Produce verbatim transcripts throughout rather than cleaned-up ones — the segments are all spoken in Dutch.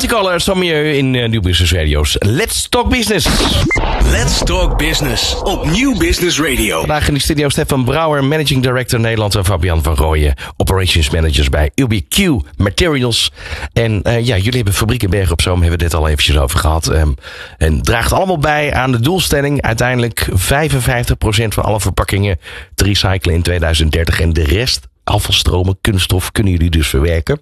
Multicolor, Sommieu in uh, Nieuw Business Radio's Let's Talk Business. Let's Talk Business op Nieuw Business Radio. Vandaag in de studio Stefan Brouwer, Managing Director Nederland, en Fabian van Rooyen, Operations Managers bij U B Q Materials. En uh, ja, jullie hebben fabriek in Bergen op Zoom, hebben we dit al eventjes over gehad. Um, en draagt allemaal bij aan de doelstelling uiteindelijk vijfenvijftig procent van alle verpakkingen te recyclen in tweeduizend dertig en de rest afvalstromen, kunststof, kunnen jullie dus verwerken.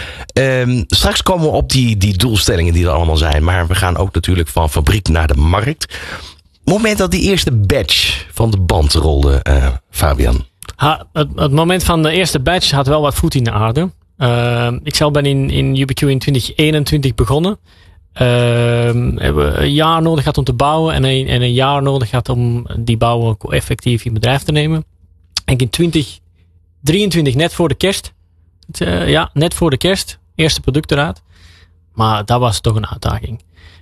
Um, straks komen we op die, die doelstellingen die er allemaal zijn. Maar we gaan ook natuurlijk van fabriek naar de markt. Op het moment dat die eerste batch van de band rolde, uh, Fabian. Ha, het, het moment van de eerste batch had wel wat voet in de aarde. Uh, ik zelf ben in, in U B Q in twintig eenentwintig begonnen. Uh, hebben we een jaar nodig gehad om te bouwen. En een, en een jaar nodig gehad om die bouwen effectief in bedrijf te nemen. En in twintig drieëntwintig, net voor de kerst. Uh, ja, net voor de kerst. Eerste product eruit. Maar dat was toch een uitdaging.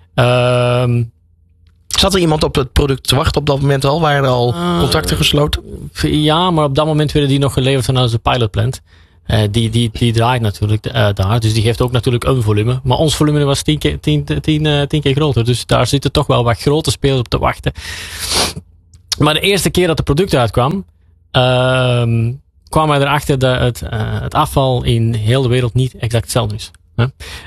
Uh, Zat er iemand op het product te wachten op dat moment al? Waren er al uh, contacten gesloten? Ja, maar op dat moment werden die nog geleverd vanuit de pilotplant. Uh, die, die, die draait natuurlijk uh, daar. Dus die geeft ook natuurlijk een volume. Maar ons volume was tien keer, tien, tien, uh, tien keer groter. Dus daar zitten toch wel wat grote spelers op te wachten. Maar de eerste keer dat het product uitkwam, uh, kwamen wij erachter dat het, uh, het afval in heel de wereld niet exact hetzelfde is. Huh?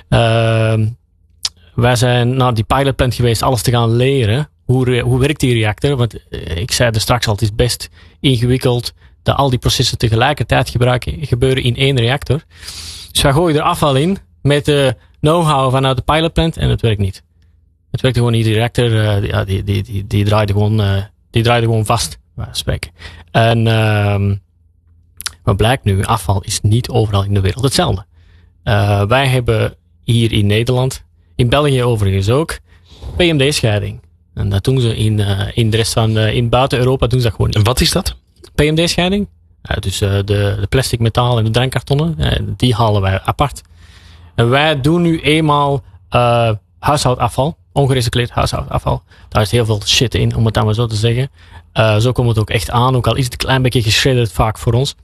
Uh, wij zijn naar die pilotplant geweest alles te gaan leren. Hoe, hoe werkt die reactor? Want uh, ik zei er straks al, het is best ingewikkeld dat al die processen tegelijkertijd gebruiken, gebeuren in één reactor. Dus wij gooien er afval in met de know-how vanuit de pilotplant en het werkt niet. Het werkte gewoon niet. Die reactor, uh, die, die, die, die, die, draaide gewoon, uh, die draaide gewoon vast. Wij spreken. En uh, wat blijkt nu, afval is niet overal in de wereld hetzelfde. Uh, wij hebben hier in Nederland, in België overigens ook, P M D-scheiding. En dat doen ze in, uh, in de rest van, uh, in buiten Europa doen ze dat gewoon niet. En wat is dat? P M D-scheiding. Uh, dus uh, de, de plastic, metaal en de drankkartonnen, uh, die halen wij apart. En wij doen nu eenmaal uh, huishoudafval, ongerecycleerd huishoudafval. Daar is heel veel shit in, om het dan maar zo te zeggen. Uh, zo komt het ook echt aan, ook al is het een klein beetje geschredderd vaak voor ons.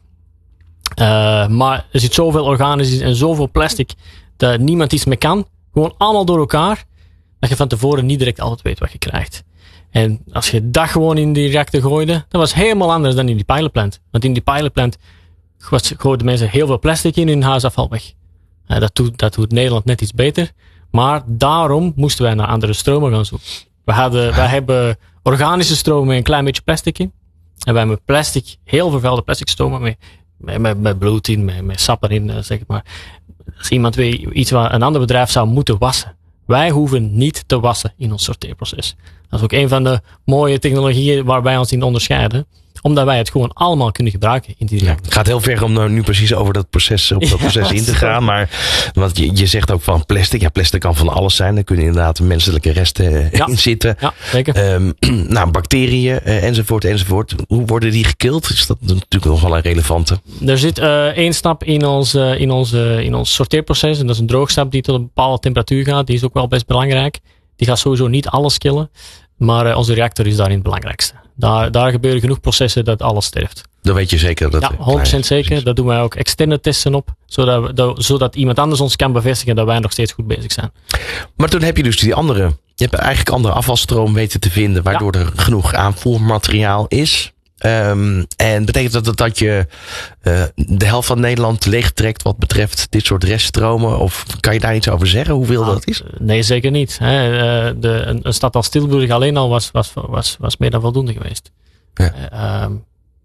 Uh, maar er zit zoveel organisch en zoveel plastic dat niemand iets mee kan. Gewoon allemaal door elkaar. Dat je van tevoren niet direct altijd weet wat je krijgt. En als je dat gewoon in die reactor gooide, dat was helemaal anders dan in die pilotplant. Want in die pilotplant gooiden mensen heel veel plastic in hun huisafval weg. Uh, dat, doet, dat doet Nederland net iets beter. Maar daarom moesten wij naar andere stromen gaan zoeken. We hadden, wij hebben organische stromen met een klein beetje plastic in. En wij hebben plastic, heel vervuilde plastic stromen met Met, met, met bloed in, met, met sap erin, zeg maar. Als iemand weet iets wat een ander bedrijf zou moeten wassen. Wij hoeven niet te wassen in ons sorteerproces. Dat is ook een van de mooie technologieën waar wij ons in onderscheiden. Omdat wij het gewoon allemaal kunnen gebruiken in die ja, het gaat heel ver om nou nu precies over dat proces, op dat ja, proces in te gaan. Maar want je, je zegt ook van plastic. Ja, plastic kan van alles zijn. Er kunnen inderdaad menselijke resten ja. in zitten. Ja, zeker. Um, nou, bacteriën uh, enzovoort enzovoort. Hoe worden die gekild? Is dat natuurlijk nog wel een relevante? Er zit uh, één stap in ons, uh, in, ons, uh, in ons sorteerproces. En dat is een droogstap die tot een bepaalde temperatuur gaat. Die is ook wel best belangrijk. Die gaat sowieso niet alles killen. Maar uh, onze reactor is daarin het belangrijkste. Daar, daar gebeuren genoeg processen dat alles sterft. Dan weet je zeker dat... Ja, honderd procent zeker. Precies. Daar doen wij ook externe testen op. Zodat, we, dat, zodat iemand anders ons kan bevestigen dat wij nog steeds goed bezig zijn. Maar toen heb je dus die andere... Je hebt eigenlijk andere afvalstroom weten te vinden. Waardoor ja. er genoeg aanvoermateriaal is. Um, en betekent dat dat je uh, de helft van Nederland leegtrekt wat betreft dit soort reststromen? Of kan je daar iets over zeggen? Hoeveel nou, dat is? Nee, zeker niet. Hè. De, een, een stad als Tilburg alleen al was, was, was, was meer dan voldoende geweest. Ja. Uh, um,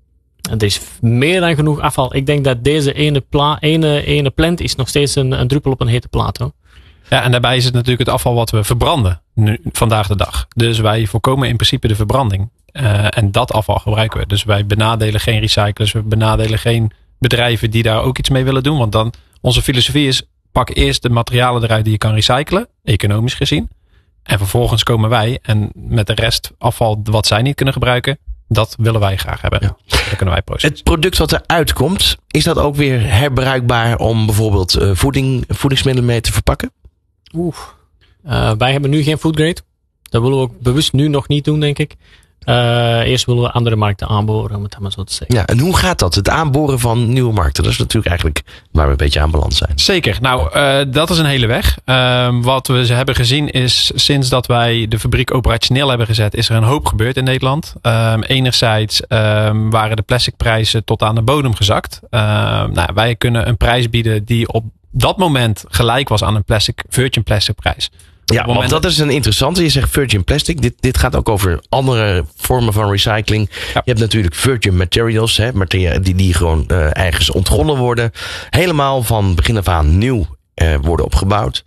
er is meer dan genoeg afval. Ik denk dat deze ene, pla, ene, ene plant is nog steeds een, een druppel op een hete plaat. Hoor. Ja, en daarbij is het natuurlijk het afval wat we verbranden nu, vandaag de dag. Dus wij voorkomen in principe de verbranding. Uh, en dat afval gebruiken we. Dus wij benadelen geen recyclers. We benadelen geen bedrijven die daar ook iets mee willen doen. Want dan, onze filosofie is, pak eerst de materialen eruit die je kan recyclen. Economisch gezien. En vervolgens komen wij en met de rest afval wat zij niet kunnen gebruiken. Dat willen wij graag hebben. Ja. Dat kunnen wij processeren. Het product wat eruit komt, is dat ook weer herbruikbaar om bijvoorbeeld uh, voeding, voedingsmiddelen mee te verpakken? Oeh. Uh, wij hebben nu geen food grade. Dat willen we ook bewust nu nog niet doen, denk ik. Uh, eerst willen we andere markten aanboren, om het maar zo te zeggen. Ja, en hoe gaat dat? Het aanboren van nieuwe markten. Dat is natuurlijk eigenlijk waar we een beetje aan beland zijn. Zeker. Nou, uh, dat is een hele weg. Uh, wat we hebben gezien is, sinds dat wij de fabriek operationeel hebben gezet, is er een hoop gebeurd in Nederland. Uh, enerzijds uh, waren de plasticprijzen tot aan de bodem gezakt. Uh, nou, wij kunnen een prijs bieden die op dat moment gelijk was aan een plastic, virgin plastic prijs. Ja, want dat is een interessante. Je zegt virgin plastic. Dit, dit gaat ook over andere vormen van recycling. Ja. Je hebt natuurlijk virgin materials. Hè, materia die, die gewoon uh, ergens ontgonnen worden. Helemaal van begin af aan nieuw uh, worden opgebouwd.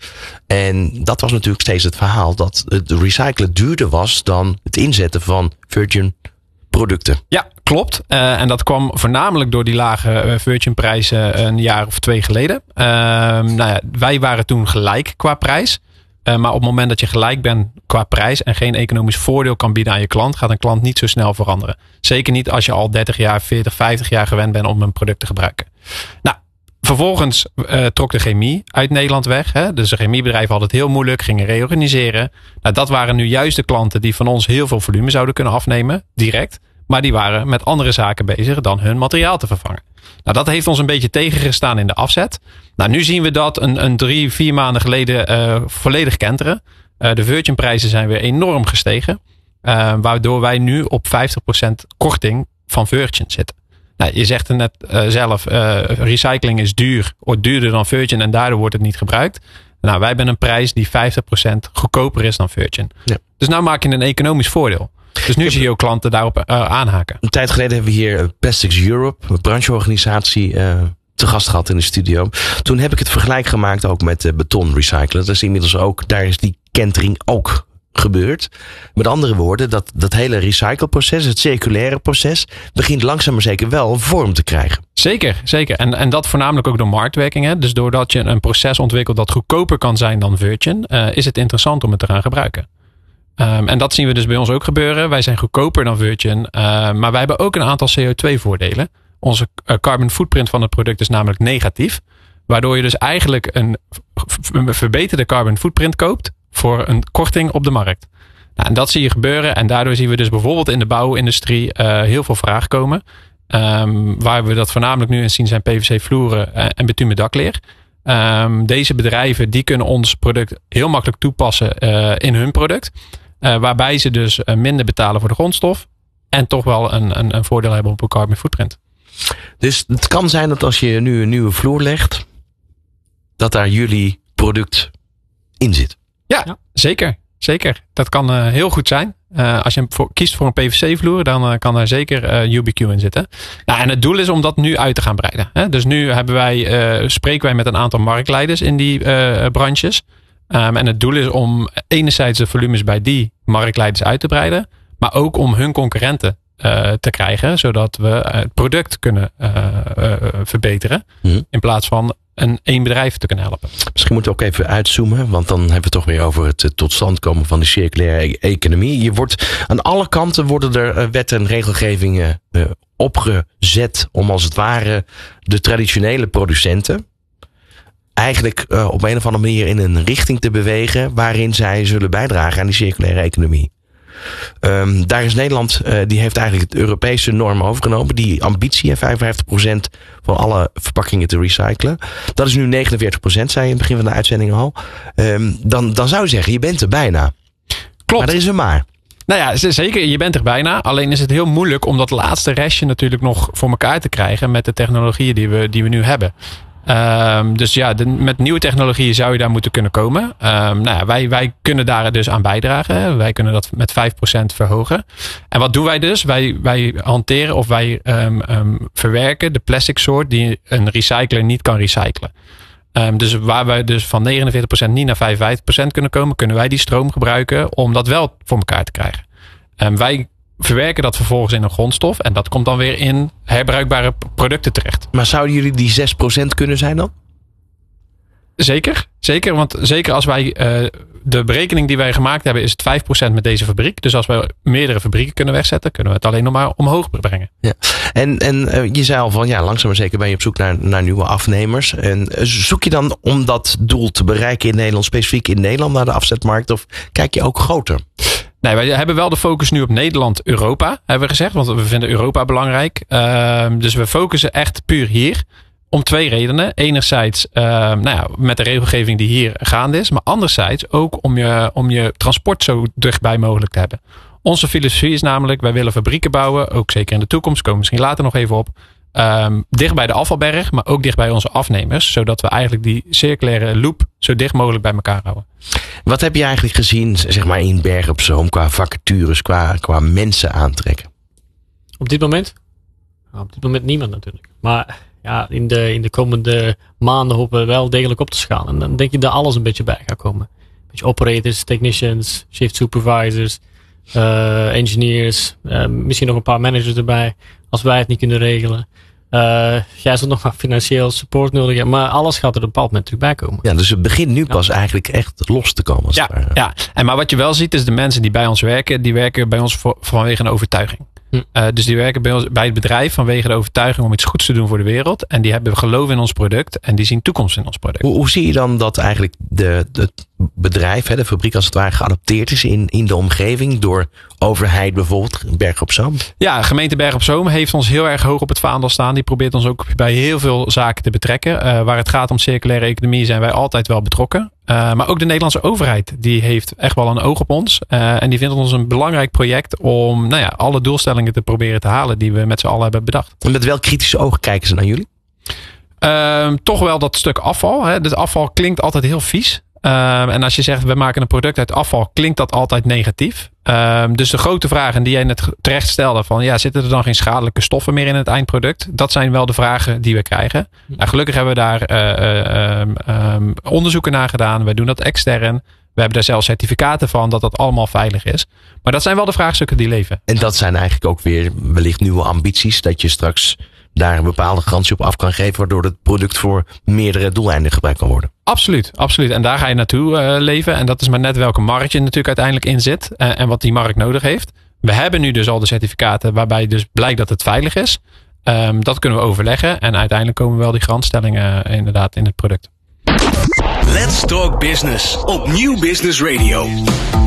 En dat was natuurlijk steeds het verhaal. Dat het recyclen duurder was dan het inzetten van virgin producten. Ja, klopt. Uh, en dat kwam voornamelijk door die lage uh, virgin prijzen een jaar of twee geleden. Uh, nou ja, wij waren toen gelijk qua prijs. Uh, maar op het moment dat je gelijk bent qua prijs en geen economisch voordeel kan bieden aan je klant, gaat een klant niet zo snel veranderen. Zeker niet als je al dertig jaar, veertig, vijftig jaar gewend bent om een product te gebruiken. Nou, vervolgens uh, trok de chemie uit Nederland weg. Hè? Dus de chemiebedrijven hadden het heel moeilijk, gingen reorganiseren. Nou, dat waren nu juist de klanten die van ons heel veel volume zouden kunnen afnemen, direct. Maar die waren met andere zaken bezig dan hun materiaal te vervangen. Nou, dat heeft ons een beetje tegengestaan in de afzet. Nou, nu zien we dat een, een drie, vier maanden geleden uh, volledig kenteren. Uh, de virgin prijzen zijn weer enorm gestegen. Uh, waardoor wij nu op vijftig procent korting van virgin zitten. Nou, je zegt er net uh, zelf, uh, recycling is duur, wordt duurder dan virgin en daardoor wordt het niet gebruikt. Nou, wij hebben een prijs die vijftig procent goedkoper is dan virgin. Ja. Dus nou maak je een economisch voordeel. Dus nu zie je ook klanten daarop uh, aanhaken. Een tijd geleden hebben we hier Plastics Europe, een brancheorganisatie, uh, te gast gehad in de studio. Toen heb ik het vergelijk gemaakt ook met uh, beton recyclen. Dat is inmiddels ook, daar is die kentering ook gebeurd. Met andere woorden, dat, dat hele recycleproces, het circulaire proces, begint langzaam maar zeker wel vorm te krijgen. Zeker, zeker. En, en dat voornamelijk ook door marktwerking. Hè? Dus doordat je een proces ontwikkelt dat goedkoper kan zijn dan virgin, uh, is het interessant om het te gaan gebruiken. Um, en dat zien we dus bij ons ook gebeuren. Wij zijn goedkoper dan virgin, uh, maar wij hebben ook een aantal C O twee voordelen. Onze uh, carbon footprint van het product is namelijk negatief. Waardoor je dus eigenlijk een, een verbeterde carbon footprint koopt voor een korting op de markt. Nou, en dat zie je gebeuren. En daardoor zien we dus bijvoorbeeld in de bouwindustrie uh, heel veel vraag komen. Um, waar we dat voornamelijk nu in zien zijn P V C vloeren uh, en bitumen dakleer. Um, deze bedrijven die kunnen ons product heel makkelijk toepassen uh, in hun product. Uh, waarbij ze dus uh, minder betalen voor de grondstof. En toch wel een, een, een voordeel hebben op een carbon footprint. Dus het kan zijn dat als je nu een nieuwe vloer legt, dat daar jullie product in zit. Ja, ja. zeker. Zeker. Dat kan uh, heel goed zijn. Uh, als je voor, kiest voor een P V C vloer, dan uh, kan er zeker uh, U B Q in zitten. Nou, en het doel is om dat nu uit te gaan breiden. Hè? Dus nu hebben wij, uh, spreken wij met een aantal marktleiders in die uh, branches. Um, en het doel is om enerzijds de volumes bij die marktleiders uit te breiden, maar ook om hun concurrenten uh, te krijgen, zodat we uh, het product kunnen uh, uh, verbeteren, mm-hmm. in plaats van een één bedrijf te kunnen helpen. Misschien moeten we ook even uitzoomen, want dan hebben we het toch weer over het tot stand komen van de circulaire economie. Je wordt, aan alle kanten worden er wet en regelgevingen uh, opgezet om als het ware de traditionele producenten eigenlijk uh, op een of andere manier in een richting te bewegen waarin zij zullen bijdragen aan die circulaire economie. Um, daar is Nederland, uh, die heeft eigenlijk het Europese norm overgenomen. Die ambitie, vijfenvijftig procent van alle verpakkingen te recyclen. Dat is nu negenenveertig procent, zei je in het begin van de uitzending al. Um, dan, dan zou je zeggen, je bent er bijna. Klopt. Maar er is een maar. Nou ja, zeker. Je bent er bijna. Alleen is het heel moeilijk om dat laatste restje natuurlijk nog voor elkaar te krijgen met de technologieën die we, die we nu hebben. Um, dus ja, de, met nieuwe technologieën zou je daar moeten kunnen komen. Um, nou ja, wij, wij kunnen daar dus aan bijdragen. Hè. Wij kunnen dat met vijf procent verhogen. En wat doen wij dus? Wij, wij hanteren of wij um, um, verwerken de plastic soort die een recycler niet kan recyclen. Um, dus waar wij dus van negenenveertig procent niet naar vijfenvijftig procent kunnen komen, kunnen wij die stroom gebruiken om dat wel voor elkaar te krijgen. Um, wij verwerken dat vervolgens in een grondstof. En dat komt dan weer in herbruikbare producten terecht. Maar zouden jullie die zes procent kunnen zijn dan? Zeker. Zeker. Want zeker als wij uh, de berekening die wij gemaakt hebben is het vijf procent met deze fabriek. Dus als we meerdere fabrieken kunnen wegzetten, kunnen we het alleen nog maar omhoog brengen. Ja. En, en uh, je zei al van ja, langzaam maar zeker ben je op zoek naar, naar nieuwe afnemers. En uh, zoek je dan om dat doel te bereiken in Nederland, specifiek in Nederland naar de afzetmarkt? Of kijk je ook groter? Nee, wij hebben wel de focus nu op Nederland, Europa, hebben we gezegd. Want we vinden Europa belangrijk. Uh, dus we focussen echt puur hier. Om twee redenen. Enerzijds uh, nou ja, met de regelgeving die hier gaande is. Maar anderzijds ook om je, om je transport zo dichtbij mogelijk te hebben. Onze filosofie is namelijk, wij willen fabrieken bouwen. Ook zeker in de toekomst, komen we misschien later nog even op. Um, dicht bij de afvalberg, maar ook dicht bij onze afnemers. Zodat we eigenlijk die circulaire loop zo dicht mogelijk bij elkaar houden. Wat heb je eigenlijk gezien, zeg maar, in Bergen op Zoom qua vacatures, qua, qua mensen aantrekken? Op dit moment? Nou, op dit moment niemand natuurlijk. Maar ja, in de, in de komende maanden hopen we wel degelijk op te schalen. En dan denk ik dat alles een beetje bij gaat komen. Een beetje operators, technicians, shift supervisors, uh, engineers. Uh, misschien nog een paar managers erbij. Als wij het niet kunnen regelen. Uh, jij zult nog maar financieel support nodig hebben. Maar alles gaat er op een bepaald moment natuurlijk bij komen. Ja, dus het begint nu pas ja. eigenlijk echt los te komen. Als ja, het ja, en maar wat je wel ziet is de mensen die bij ons werken. Die werken bij ons voor, vanwege een overtuiging. Hm. Uh, dus die werken bij, ons, bij het bedrijf vanwege de overtuiging om iets goeds te doen voor de wereld. En die hebben geloof in ons product. En die zien toekomst in ons product. Hoe, hoe zie je dan dat eigenlijk de, de bedrijf, hè, de fabriek als het ware, geadopteerd is in, in de omgeving door overheid bijvoorbeeld, Bergen op Zoom? Ja, gemeente Bergen op Zoom heeft ons heel erg hoog op het vaandel staan. Die probeert ons ook bij heel veel zaken te betrekken. Uh, waar het gaat om circulaire economie zijn wij altijd wel betrokken. Uh, maar ook de Nederlandse overheid, die heeft echt wel een oog op ons. Uh, en die vindt ons een belangrijk project om nou ja, alle doelstellingen te proberen te halen die we met z'n allen hebben bedacht. En met welk kritische oog kijken ze naar jullie? Uh, toch wel dat stuk afval. Hè. Het afval klinkt altijd heel vies. Uh, en als je zegt, we maken een product uit afval, klinkt dat altijd negatief. Uh, dus de grote vragen die jij net terecht stelde, van ja, zitten er dan geen schadelijke stoffen meer in het eindproduct? Dat zijn wel de vragen die we krijgen. Nou, gelukkig hebben we daar uh, uh, um, onderzoeken naar gedaan. We doen dat extern. We hebben daar zelfs certificaten van dat dat allemaal veilig is. Maar dat zijn wel de vraagstukken die leven. En dat zijn eigenlijk ook weer wellicht nieuwe ambities, dat je straks daar een bepaalde garantie op af kan geven, waardoor het product voor meerdere doeleinden gebruikt kan worden. Absoluut, absoluut. En daar ga je naartoe uh, leven. En dat is maar net welke markt je natuurlijk uiteindelijk in zit. Uh, en wat die markt nodig heeft. We hebben nu dus al de certificaten waarbij dus blijkt dat het veilig is. Um, dat kunnen we overleggen. En uiteindelijk komen wel die garantstellingen uh, inderdaad in het product. Let's Talk Business op Nieuw Business Radio.